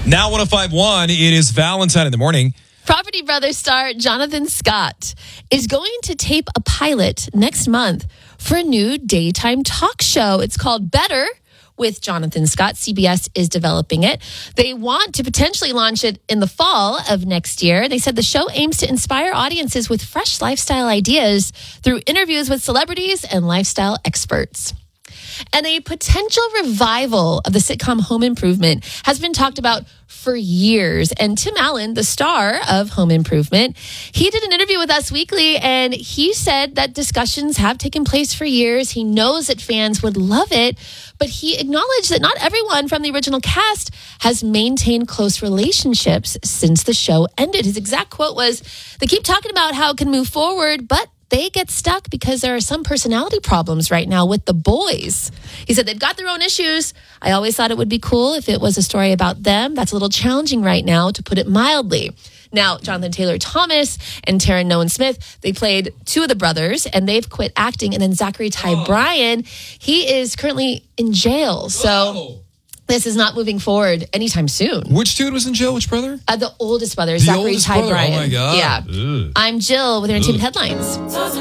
Now 105.1, it is Valentine in the morning. Property Brothers star Jonathan Scott is going to tape a pilot next month for a new daytime talk show. It's called Better with Jonathan Scott. CBS is developing it. They want to potentially launch it in the fall of next year. They said the show aims to inspire audiences with fresh lifestyle ideas through interviews with celebrities and lifestyle experts. And a potential revival of the sitcom Home Improvement has been talked about for years. And Tim Allen, the star of Home Improvement, he did an interview with Us Weekly, and he said that discussions have taken place for years. He knows that fans would love it, but he acknowledged that not everyone from the original cast has maintained close relationships since the show ended. His exact quote was, "They keep talking about how it can move forward, but they get stuck because there are some personality problems right now with the boys." He said they've got their own issues. "I always thought it would be cool if it was a story about them. That's a little challenging right now, to put it mildly." Now, Jonathan Taylor Thomas and Taryn Noan Smith, they played two of the brothers, and they've quit acting. And then Zachary Ty Bryan, he is currently in jail. So this is not moving forward anytime soon. Which dude was in jail? Which brother? The oldest brother, Zachary Ty Bryan. Oh, my God. Yeah. Ugh. I'm Jill with your entertainment headlines.